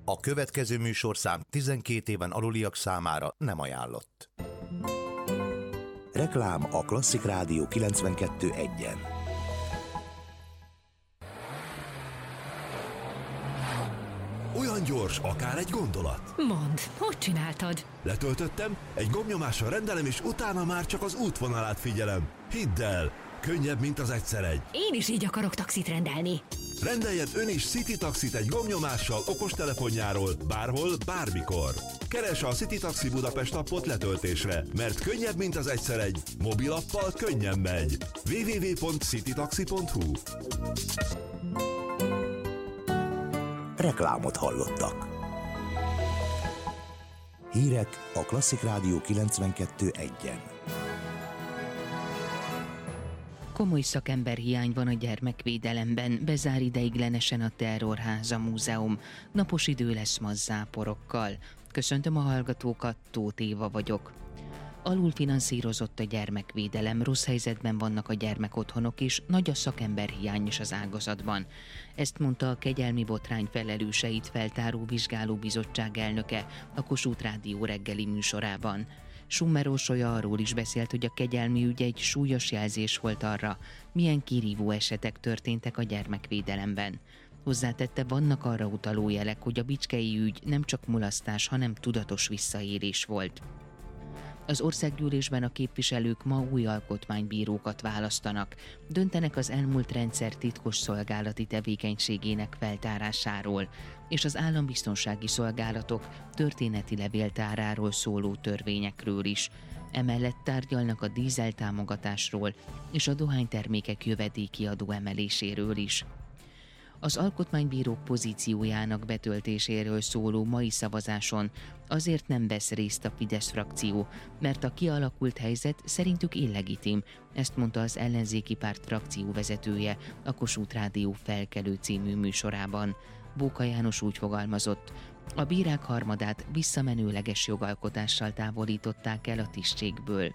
A következő műsorszám 12 éven aluliak számára nem ajánlott. Reklám a Klasszik Rádió 92.1-en. Olyan gyors, akár egy gondolat. Mondd, hogy csináltad? Letöltöttem, egy gombnyomással rendelem, és utána már csak az útvonalát figyelem. Hidd el, könnyebb, mint az egyszer egy. Én is így akarok taxit rendelni. Rendeljen ön is City Taxit egy gombnyomással okostelefonjáról, bárhol, bármikor. Keresse a City Taxi Budapest appot letöltésre, mert könnyebb, mint az egyszer egy. Mobilappal könnyen megy. www.citytaxi.hu. Reklámot hallottak. Hírek a Klasszik Rádió 92.1-en. Komoly szakemberhiány van a gyermekvédelemben, bezár ideiglenesen a Terrorháza Múzeum. Napos idő lesz ma záporokkal. Köszöntöm a hallgatókat, Tóth Éva vagyok. Alulfinanszírozott a gyermekvédelem, rossz helyzetben vannak a gyermekotthonok és nagy a szakemberhiány is az ágazatban. Ezt mondta a kegyelmi botrány felelőseit feltáró vizsgálóbizottság elnöke a Kossuth Rádió reggeli műsorában. Summer Orsolya arról is beszélt, hogy a kegyelmi ügy egy súlyos jelzés volt arra, milyen kirívó esetek történtek a gyermekvédelemben. Hozzátette, vannak arra utaló jelek, hogy a bicskei ügy nem csak mulasztás, hanem tudatos visszaélés volt. Az országgyűlésben a képviselők ma új alkotmánybírókat választanak, döntenek az elmúlt rendszer titkos szolgálati tevékenységének feltárásáról, és az állambiztonsági szolgálatok történeti levéltáráról szóló törvényekről is. Emellett tárgyalnak a dízel támogatásról és a dohánytermékek jövedéki adó emeléséről is. Az alkotmánybírók pozíciójának betöltéséről szóló mai szavazáson azért nem vesz részt a Fidesz frakció, mert a kialakult helyzet szerintük illegitim, ezt mondta az ellenzéki párt frakcióvezetője a Kossuth Rádió Felkelő című műsorában. Bóka János úgy fogalmazott, a bírák harmadát visszamenőleges jogalkotással távolították el a tisztségből.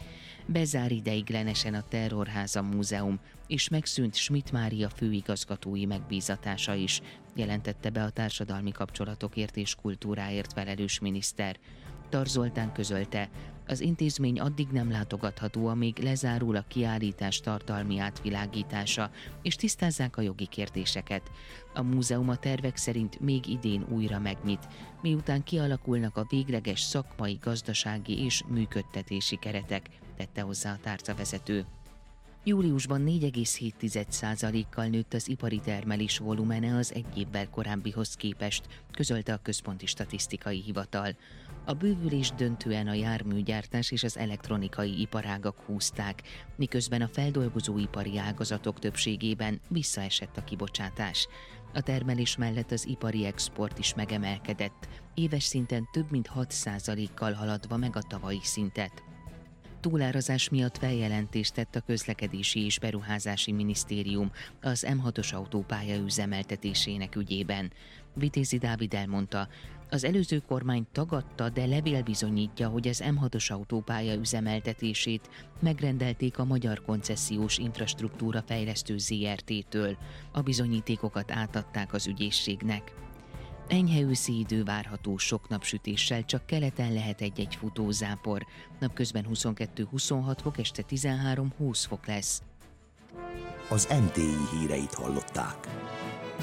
Bezár ideiglenesen a Terrorháza Múzeum, és megszűnt Schmidt Mária főigazgatói megbízatása is, jelentette be a társadalmi kapcsolatokért és kultúráért felelős miniszter. Tar Zoltán közölte, az intézmény addig nem látogatható, amíg lezárul a kiállítás tartalmi átvilágítása, és tisztázzák a jogi kérdéseket. A múzeum a tervek szerint még idén újra megnyit, miután kialakulnak a végleges szakmai, gazdasági és működtetési keretek, tette hozzá a tárcavezető. Júliusban 4,7%-kal nőtt az ipari termelés volumene az egy évvel korábbihoz képest, közölte a Központi Statisztikai Hivatal. A bővülés döntően a járműgyártás és az elektronikai iparágak húzták, miközben a feldolgozóipari ágazatok többségében visszaesett a kibocsátás. A termelés mellett az ipari export is megemelkedett, éves szinten több mint 6%-kal haladva meg a tavalyi szintet. Túlárazás miatt feljelentést tett a Közlekedési és Beruházási Minisztérium az M6-os autópálya üzemeltetésének ügyében. Vitézi Dávid elmondta, az előző kormány tagadta, de levél bizonyítja, hogy az M6-os autópálya üzemeltetését megrendelték a Magyar Koncesziós Infrastruktúra Fejlesztő ZRT-től. A bizonyítékokat átadták az ügyészségnek. Enyhe őszi idő várható, sok napsütéssel, csak keleten lehet egy-egy futózápor. Napközben 22-26 fok, este 13-20 fok lesz. Az MTI híreit hallották.